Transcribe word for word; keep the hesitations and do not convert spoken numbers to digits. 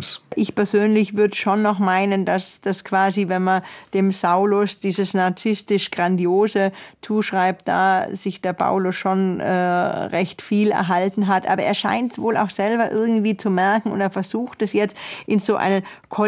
Evangeliums. Ich persönlich würde schon noch meinen, dass das quasi, wenn man dem Saulus dieses narzisstisch Grandiose zuschreibt, da sich der Paulus schon äh, recht viel erhalten hat. Aber er scheint wohl auch selber irgendwie zu merken und er versucht es jetzt in so einen